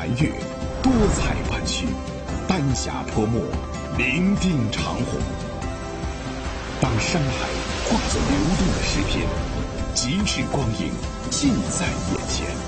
月，多彩万绪，丹霞泼墨，伶仃长虹。当山海化作流动的诗篇，极致光影尽在眼前。